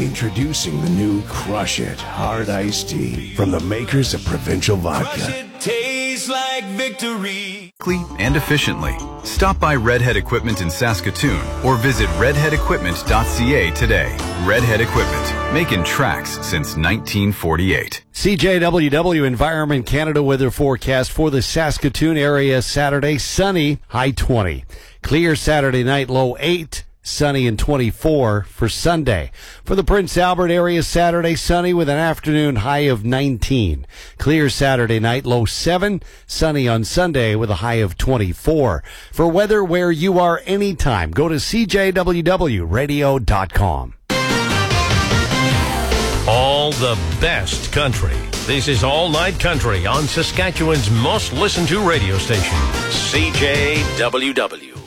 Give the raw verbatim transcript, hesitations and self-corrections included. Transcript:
Introducing the new Crush It Hard Iced Tea from the makers of Provincial Vodka. Crush it, tastes like victory. Quickly and efficiently. Stop by Redhead Equipment in Saskatoon or visit redhead equipment dot c a today. Redhead Equipment, making tracks since nineteen forty-eight. C J W W Environment Canada weather forecast for the Saskatoon area Saturday. Sunny, high twenty. Clear Saturday night, low eight. Sunny and twenty-four for Sunday. For the Prince Albert area, Saturday, sunny with an afternoon high of nineteen. Clear Saturday night, low seven. Sunny on Sunday with a high of twenty-four. For weather where you are anytime, go to c j w w radio dot com. All the best country. This is All Night Country on Saskatchewan's most listened to radio station, C J W W.